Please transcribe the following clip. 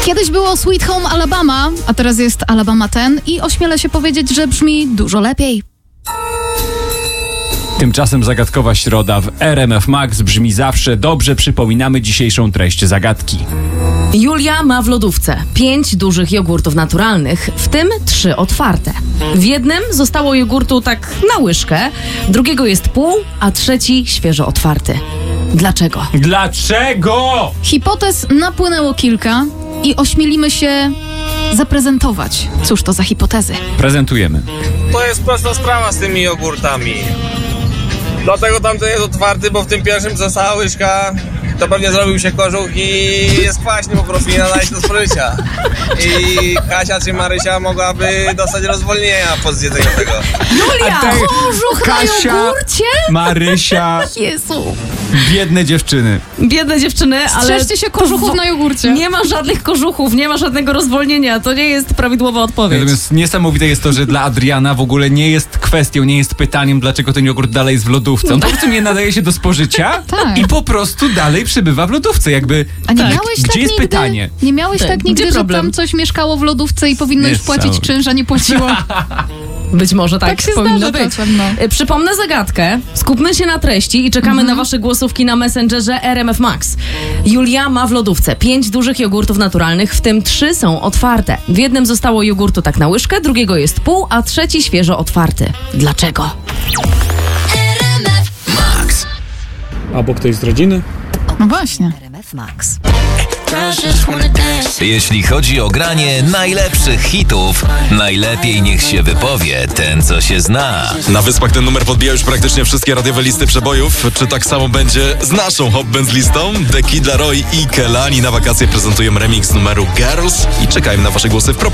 Kiedyś było Sweet Home Alabama, a teraz jest Alabama Ten i ośmielę się powiedzieć, że brzmi dużo lepiej. Tymczasem zagadkowa środa w RMF Max brzmi zawsze dobrze. Przypominamy dzisiejszą treść zagadki. Julia ma w lodówce 5 dużych jogurtów naturalnych, w tym 3 otwarte. W jednym zostało jogurtu tak na łyżkę, drugiego jest pół, a trzeci świeżo otwarty. Dlaczego? Dlaczego? Hipotez napłynęło kilka i ośmielimy się zaprezentować. Cóż to za hipotezy? Prezentujemy. To jest prosta sprawa z tymi jogurtami. Dlatego tamten jest otwarty, bo w tym pierwszym została łyżka, to pewnie zrobił się kożuch i jest kwaśny po prostu, nie nadaje się do spożycia. I Kasia czy Marysia mogłaby dostać rozwolnienia po zjedzeniu tego. Julia! Kożuch na jogurcie? Marysia, Jezu. biedne dziewczyny. Biedne dziewczyny, ale... Strzeżcie się kożuchów na jogurcie. Nie ma żadnych kożuchów, nie ma żadnego rozwolnienia. To nie jest prawidłowa odpowiedź. Natomiast niesamowite jest to, że dla Adriana w ogóle nie jest kwestią, nie jest pytaniem, dlaczego ten jogurt dalej jest w lodówce. On po prostu nie nadaje się do spożycia Tak. i po prostu dalej przybywa w lodówce. Jakby, A nie miałeś gdzie tak jest nigdy, pytanie? Nie miałeś Tak, tak nigdy, gdzie że problem? tam coś mieszkało w lodówce i powinno już płacić Niesamowite. czynsz, a nie płaciło? Być może tak, Tak się powinno zdarza być. czasem, no. Przypomnę zagadkę, skupmy się na treści i czekamy na wasze głosówki na Messengerze RMF Max. Julia ma w lodówce 5 dużych jogurtów naturalnych, w tym 3 są otwarte. W jednym zostało jogurtu tak na łyżkę, drugiego jest pół, a trzeci świeżo otwarty. Dlaczego? Albo ktoś z rodziny? No właśnie. RMF Max. Jeśli chodzi o granie najlepszych hitów, najlepiej niech się wypowie ten, co się zna. Na Wyspach ten numer podbija już praktycznie wszystkie radiowe listy przebojów. Czy tak samo będzie z naszą Hot Benz listą? The Kid Laroi i Kelani na wakacje prezentują remix numeru Girls i czekajmy na wasze głosy w